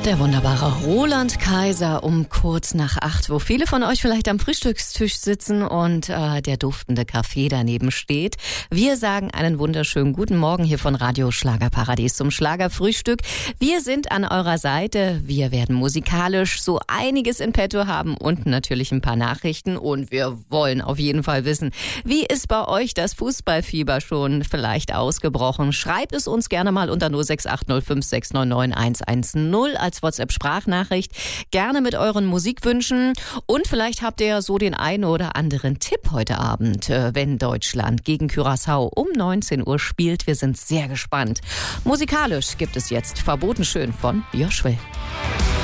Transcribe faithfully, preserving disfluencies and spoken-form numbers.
Der wunderbare Roland Kaiser um kurz nach acht, wo viele von euch vielleicht am Frühstückstisch sitzen und äh, der duftende Kaffee daneben steht. Wir sagen einen wunderschönen guten Morgen hier von Radio Schlagerparadies zum Schlagerfrühstück. Wir sind an eurer Seite. Wir werden musikalisch so einiges in petto haben und natürlich ein paar Nachrichten. Und wir wollen auf jeden Fall wissen, wie ist bei euch das Fußballfieber schon vielleicht ausgebrochen? Schreibt es uns gerne mal unter null sechs acht null fünf sechs neun neun eins eins null als WhatsApp-Sprachnachricht. Gerne mit euren Musikwünschen. Und vielleicht habt ihr ja so den einen oder anderen Tipp heute Abend, wenn Deutschland gegen Curaçao um neunzehn Uhr spielt. Wir sind sehr gespannt. Musikalisch gibt es jetzt Verboten schön von Josh Will.